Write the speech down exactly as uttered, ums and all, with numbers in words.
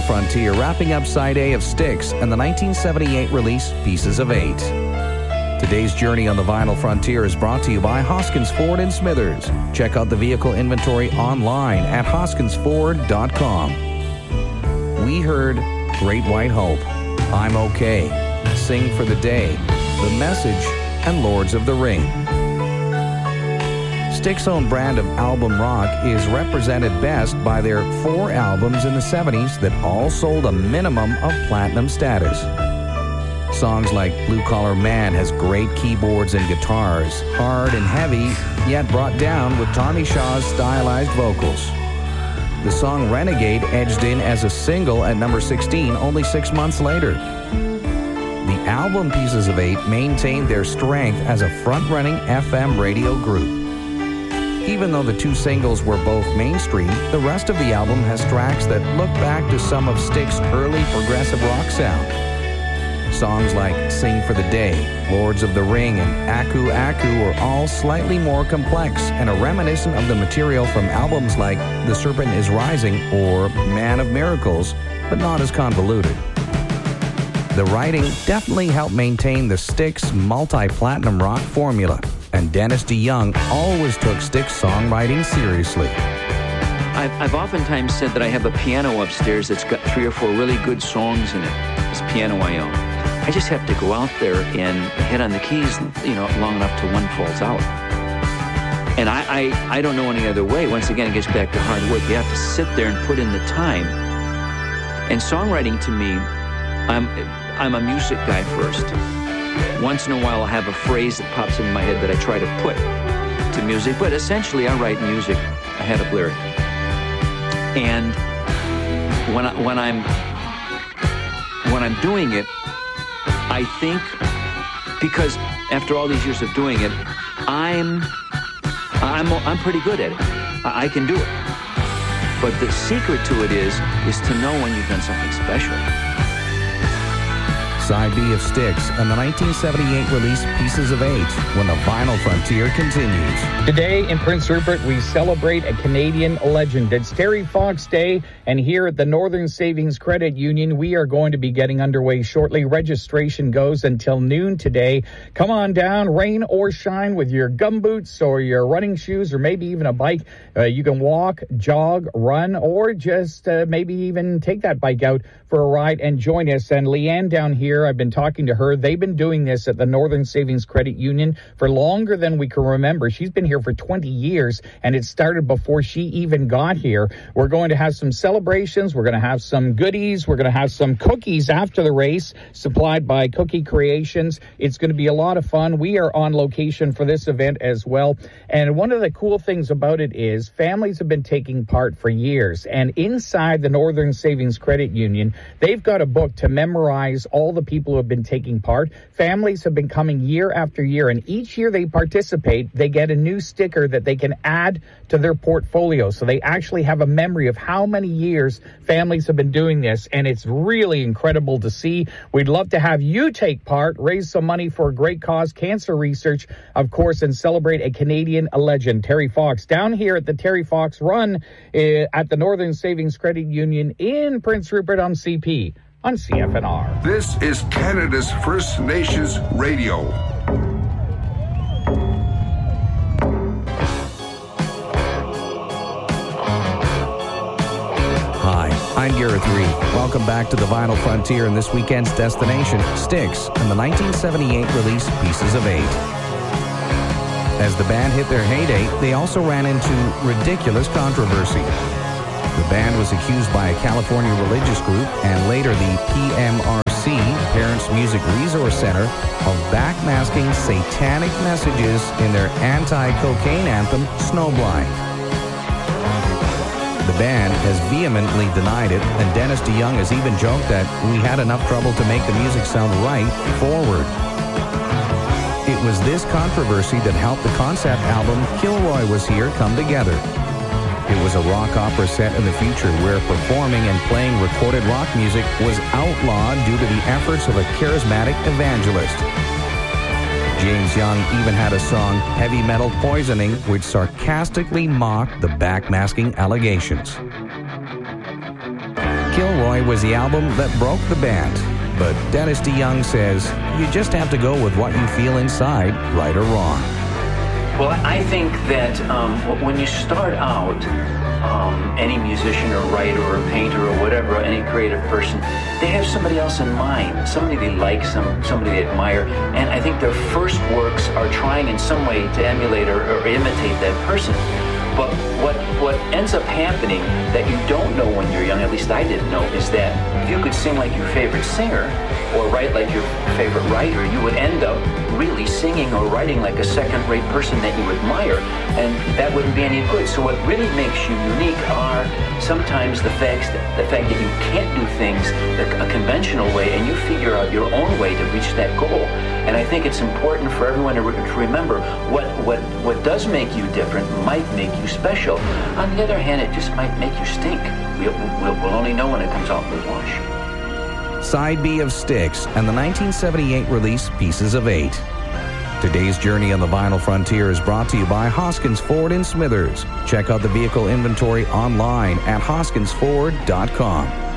Frontier, wrapping up side A of Styx and the nineteen seventy-eight release Pieces of Eight. Today's journey on the Vinyl Frontier is brought to you by Hoskins Ford in Smithers. Check out the vehicle inventory online at hoskins ford dot com. We heard Great White Hope, I'm Okay, Sing for the Day, The Message, and Lords of the Ring. Styx's own brand of album rock is represented best by their four albums in the seventies that all sold a minimum of platinum status. Songs like Blue Collar Man has great keyboards and guitars, hard and heavy, yet brought down with Tommy Shaw's stylized vocals. The song Renegade edged in as a single at number sixteen only six months later. The album Pieces of Eight maintained their strength as a front-running F M radio group. Even though the two singles were both mainstream, the rest of the album has tracks that look back to some of Styx's early progressive rock sound. Songs like Sing for the Day, Lords of the Ring, and Aku Aku are all slightly more complex and are reminiscent of the material from albums like The Serpent is Rising or Man of Miracles, but not as convoluted. The writing definitely helped maintain the Styx multi-platinum rock formula, and Dennis DeYoung always took Styx songwriting seriously. I've, I've oftentimes said that I have a piano upstairs that's got three or four really good songs in it. This piano I own. I just have to go out there and hit on the keys, you know, long enough till one falls out. And I, I, I don't know any other way. Once again, it gets back to hard work. You have to sit there and put in the time. And songwriting to me, I'm, I'm a music guy first. Once in a while, I'll have a phrase that pops in my head that I try to put to music, but essentially, I write music ahead of lyric. And when I, when I'm when I'm doing it, I think because after all these years of doing it, I'm I'm I'm pretty good at it. I, I can do it. But the secret to it is is to know when you've done something special. Side B of Styx and the nineteen seventy-eight release Pieces of Eight when the Vinyl Frontier continues. Today in Prince Rupert, we celebrate a Canadian legend. It's Terry Fox Day, and here at the Northern Savings Credit Union, we are going to be getting underway shortly. Registration goes until noon today. Come on down, rain or shine, with your gumboots or your running shoes or maybe even a bike. Uh, you can walk, jog, run, or just uh, maybe even take that bike out for a ride and join us. And Leanne down here, I've been talking to her. They've been doing this at the Northern Savings Credit Union for longer than we can remember. She's been here for twenty years, and it started before she even got here. We're going to have some celebrations. We're going to have some goodies. We're going to have some cookies after the race supplied by Cookie Creations. It's going to be a lot of fun. We are on location for this event as well. And one of the cool things about it is families have been taking part for years. And inside the Northern Savings Credit Union, they've got a book to memorize all the people who have been taking part. Families have been coming year after year, and each year they participate, they get a new sticker that they can add to their portfolio. So they actually have a memory of how many years families have been doing this, and it's really incredible to see. We'd love to have you take part, raise some money for a great cause, cancer research, of course, and celebrate a Canadian legend, Terry Fox, down here at the Terry Fox Run uh, at the Northern Savings Credit Union in Prince Rupert on C P. On C F N R. This is Canada's First Nations Radio. Hi, I'm Gareth Reed. Welcome back to the Vinyl Frontier and this weekend's destination, Styx, and the nineteen seventy-eight release Pieces of Eight. As the band hit their heyday, they also ran into ridiculous controversy. The band was accused by a California religious group and later the P M R C, Parents Music Resource Center, of backmasking satanic messages in their anti-cocaine anthem, Snowblind. The band has vehemently denied it, and Dennis DeYoung has even joked that we had enough trouble to make the music sound right forward. It was this controversy that helped the concept album Kilroy Was Here come together. It was a rock opera set in the future where performing and playing recorded rock music was outlawed due to the efforts of a charismatic evangelist. James Young even had a song, Heavy Metal Poisoning, which sarcastically mocked the backmasking allegations. Kilroy was the album that broke the band. But Dennis DeYoung says you just have to go with what you feel inside, right or wrong. Well, I think that um, when you start out, um, any musician or writer or painter or whatever, any creative person, they have somebody else in mind, somebody they like, some, somebody they admire, and I think their first works are trying in some way to emulate or, or imitate that person. But what what ends up happening that you don't know when you're young, at least I didn't know, is that if you could sing like your favorite singer or write like your favorite writer, you would end up really singing or writing like a second-rate person that you admire, and that wouldn't be any good. So what really makes you unique are sometimes the fact that, the fact that you can't do things the, a conventional way, and you figure out your own way to reach that goal. And I think it's important for everyone to, re- to remember what, what, what does make you different might make you special. On the other hand, it just might make you stink. We'll, we'll, we'll only know when it comes out in the wash. Side B of Styx and the nineteen seventy-eight release Pieces of Eight. Today's journey on the vinyl frontier is brought to you by Hoskins Ford in Smithers. Check out the vehicle inventory online at hoskins ford dot com.